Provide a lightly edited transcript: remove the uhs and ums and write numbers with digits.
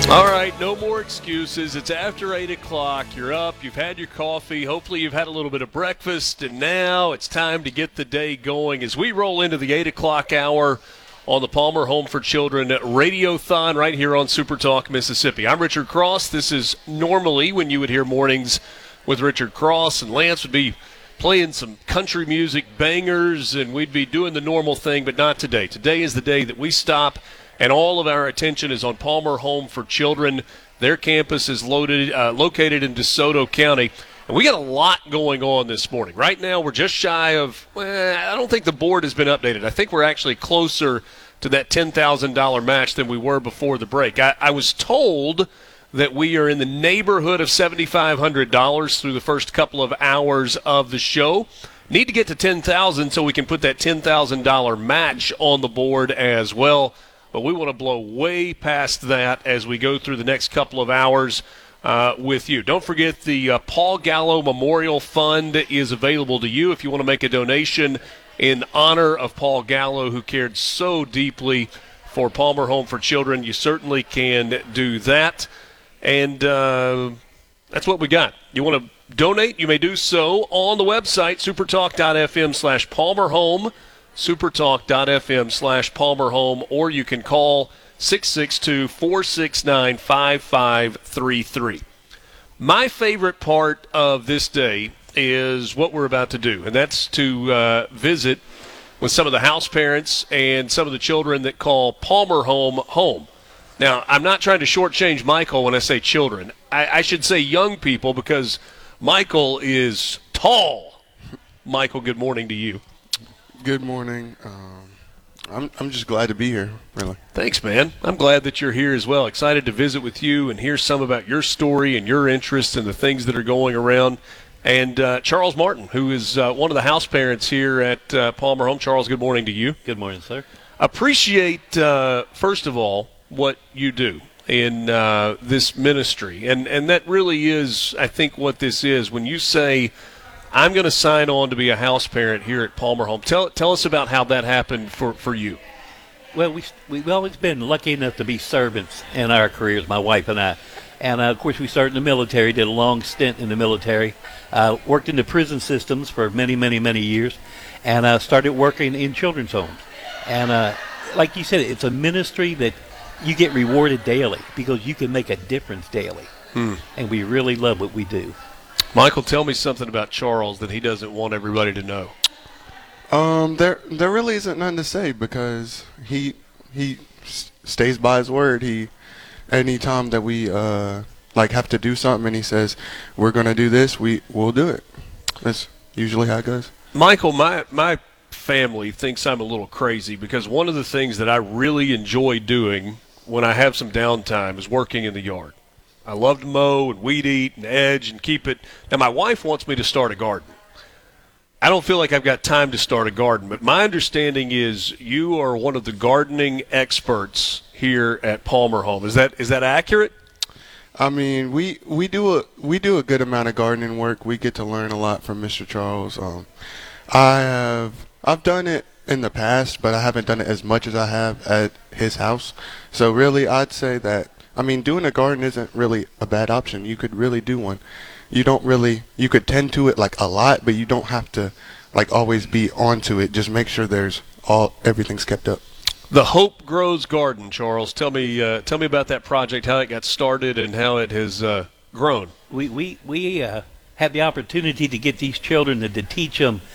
All right, no more excuses. It's after 8 o'clock. You're up. You've had your coffee. Hopefully you've had a little bit of breakfast. And now it's time to get the day going as we roll into the 8 o'clock hour on the Palmer Home for Children Radiothon right here on Super Talk Mississippi. I'm Richard Cross. This is normally when you would hear mornings with Richard Cross, and Lance would be playing some country music bangers, and we'd be doing the normal thing, but not today. Today is the day that we stop, and all of our attention is on Palmer Home for Children. Their campus is located in DeSoto County, and we got a lot going on this morning. Right now, we're just shy of, I don't think the board has been updated. I think we're actually closer to that $10,000 match than we were before the break. I was told that we are in the neighborhood of $7,500 through the first couple of hours of the show. Need to get to $10,000 so we can put that $10,000 match on the board as well. But we want to blow way past that as we go through the next couple of hours with you. Don't forget the Paul Gallo Memorial Fund is available to you if you want to make a donation in honor of Paul Gallo, who cared so deeply for Palmer Home for Children. You certainly can do that. And that's what we got. You want to donate? You may do so on the website, supertalk.fm/PalmerHome, supertalk.fm/PalmerHome, or you can call 662-469-5533. My favorite part of this day is what we're about to do, and that's to visit with some of the house parents and some of the children that call Palmer Home home. Now, I'm not trying to shortchange Michael when I say children. I should say young people because Michael is tall. Michael, good morning to you. Good morning. I'm just glad to be here, really. Thanks, man. I'm glad that you're here as well. Excited to visit with you and hear some about your story and your interests and the things that are going around. And Charles Martin, who is one of the house parents here at Palmer Home. Charles, good morning to you. Good morning, sir. Appreciate, first of all, what you do in this ministry. And that really is, I think, what this is. When you say, I'm going to sign on to be a house parent here at Palmer Home, tell us about how that happened for you. Well, we've always been lucky enough to be servants in our careers, my wife and I. And, of course, we started in the military, did a long stint in the military, worked in the prison systems for many, many, many years, and started working in children's homes. And like you said, it's a ministry that you get rewarded daily because you can make a difference daily. And we really love what we do. Michael, tell me something about Charles that he doesn't want everybody to know. There really isn't nothing to say because he stays by his word. Anytime that we have to do something and he says we're gonna do this, we'll do it. That's usually how it goes. Michael, my family thinks I'm a little crazy because one of the things that I really enjoy doing when I have some downtime is working in the yard. I love to mow and weed eat and edge and keep it. Now, my wife wants me to start a garden. I don't feel like I've got time to start a garden, but my understanding is you are one of the gardening experts here at Palmer Home. Is that accurate? I mean, we do a good amount of gardening work. We get to learn a lot from Mr. Charles. I've done it in the past, but I haven't done it as much as I have at his house. So really, I'd say that, doing a garden isn't really a bad option. You could really do one. You could tend to it like a lot, but you don't have to like always be onto it. Just make sure everything's kept up. The Hope Grows Garden, Charles. Tell me about that project, how it got started, and how it has grown. We had the opportunity to get these children to teach them